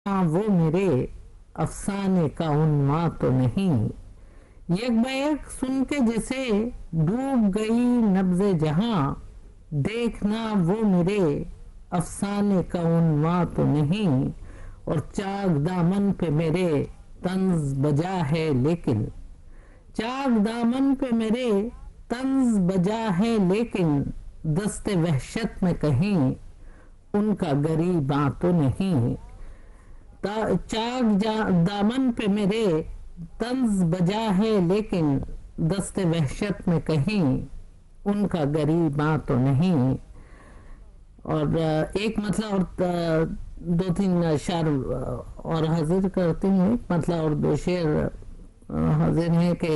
وہ میرے افسانے کا عنواں تو نہیں، یک بیک سن کے جسے ڈوب گئی نبض جہاں، دیکھنا وہ میرے افسانے کا عنواں تو نہیں، اور چاک دامن پہ میرے طنز بجا ہے لیکن، چاک دامن پہ میرے طنز بجا ہے لیکن، دست وحشت میں کہیں ان کا گریباں تو نہیں، چاک دامن پہ میرے طنز بجا ہے لیکن، دست وحشت میں کہیں ان کا گریباں تو نہیں۔ اور ایک مطلب اور دو تین اشعار اور حاضر کرتی ہوں، ایک مطلب اور دو شعر حاضر ہیں کہ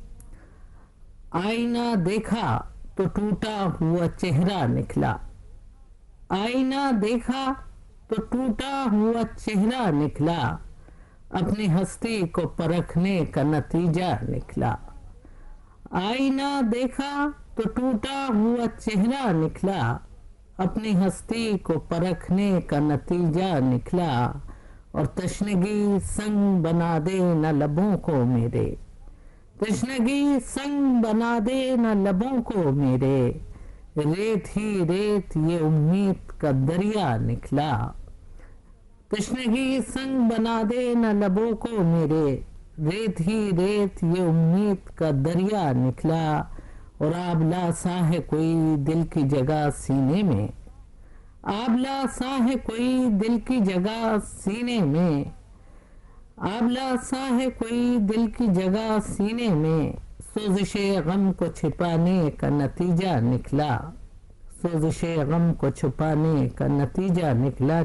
آئینہ دیکھا تو ٹوٹا ہوا چہرہ نکلا، آئینہ دیکھا تو ٹوٹا ہوا چہرہ نکلا، اپنی ہستی کو پرکھنے کا نتیجہ نکلا، آئینہ دیکھا تو ٹوٹا ہوا چہرہ نکلا، اپنی ہستی کو پرکھنے کا نتیجہ نکلا، اور تشنگی سنگ بنا دے نہ لبوں کو میرے، تشنگی سنگ بنا دے نہ لبوں کو میرے، ریت ہی ریت یہ امید کا دریا نکلا، تشنگی سنگ بنا دے نہ لبوں کو میرے، ریت ہی ریت یہ امید کا دریا نکلا، اور آبلا سا ہے کوئی دل کی جگہ سینے میں، آبلا سا ہے کوئی دل کی جگہ سینے میں، آبلا سا ہے کوئی دل کی جگہ سینے میں، سوزش غم کو چھپانے کا نتیجہ نکلا، سوزش غم کو چھپانے کا نتیجہ نکلا۔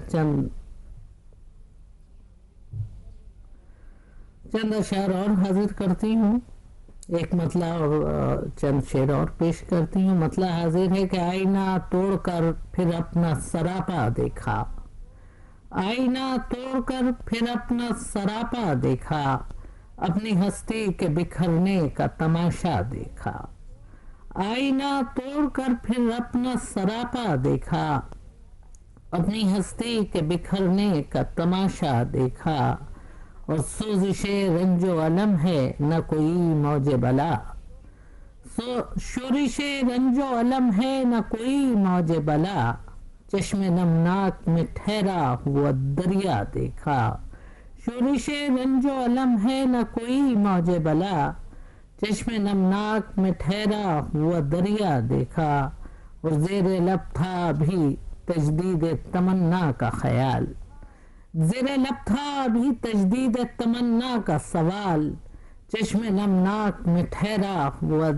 چند اشعار اور حاضر کرتی ہوں، ایک مطلع اور چند شعر اور پیش کرتی ہوں۔ مطلع حاضر ہے کہ آئینہ توڑ کر پھر اپنا سراپا دیکھا، آئینہ توڑ کر پھر اپنا سراپا دیکھا، اپنی ہستی کے بکھرنے کا تماشا دیکھا، آئینہ توڑ کر پھر اپنا سراپا دیکھا، اپنی ہستی کے بکھرنے کا تماشا دیکھا، اور سوزش رنج و علم ہے نہ کوئی موج بلا، شورش رنج و علم ہے نہ کوئی موج بلا، چشم نمناک میں ٹھہرا ہوا دریا دیکھا، شورش رنج و علم ہے نہ کوئی موج بلا، چشم نمناک میں ٹھہرا ہوا دریا دیکھا، اور زیر لب تھا بھی تجدید تمنا کا خیال، زیر لب تھا بھی تجدید تمنا کا سوال، چشم نمناک میں ٹھہرا ہوا،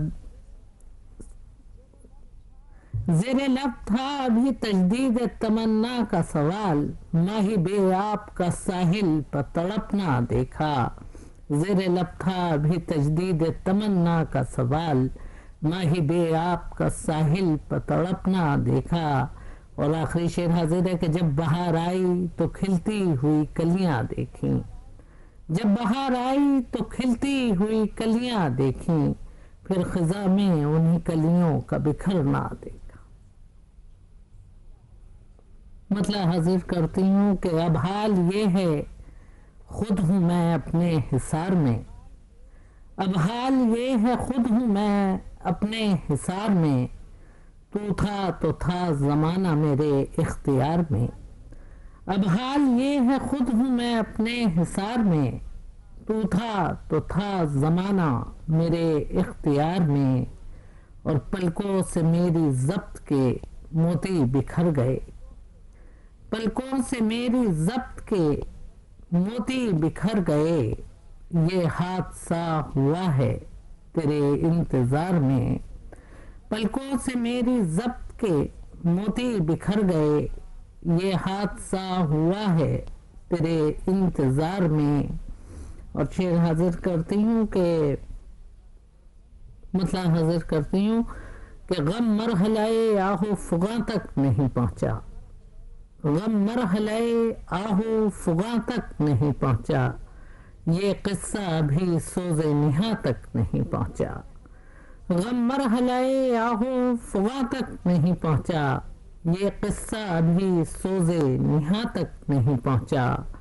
زیر لب تھا بھی تجدید تمنا کا سوال، ماہی بے آپ کا ساحل پر تڑپنا دیکھا، زیر لب تھا بھی تجدید تمنا کا سوال، ماہی بے آپ کا ساحل پر تڑپنا دیکھا۔ اور آخری شعر حاضر ہے کہ جب بہار آئی تو کھلتی ہوئی کلیاں دیکھیں، جب بہار آئی تو کھلتی ہوئی کلیاں دیکھیں، پھر خزاں میں انہیں کلیوں کا بکھرنا دیکھا۔ مطلب حاضر کرتی ہوں کہ اب حال یہ ہے خود ہوں میں اپنے حصار میں، اب حال یہ ہے خود ہوں میں اپنے حصار میں، تو تھا زمانہ میرے اختیار میں، اب حال یہ ہے خود ہوں میں اپنے حصار میں، تو تھا زمانہ میرے اختیار میں، اور پلکوں سے میری ضبط کے موتی بکھر گئے، پلکوں سے میری ضبط کے موتی بکھر گئے، یہ حادثہ ہوا ہے تیرے انتظار میں، پلکوں سے میری ضبط کے موتی بکھر گئے، یہ حادثہ ہوا ہے تیرے انتظار میں۔ اور شعر حاضر کرتی ہوں کہ مطلب حاضر کرتی ہوں کہ غم مرحلہ آہو فغاں تک نہیں پہنچا، غم مرحلہ آہو فغاں تک نہیں پہنچا، یہ قصہ ابھی سوز نہاں تک نہیں پہنچا، غم مرحلہ آہو فغاں تک نہیں پہنچا، یہ قصہ ابھی سوز نہاں تک نہیں پہنچا،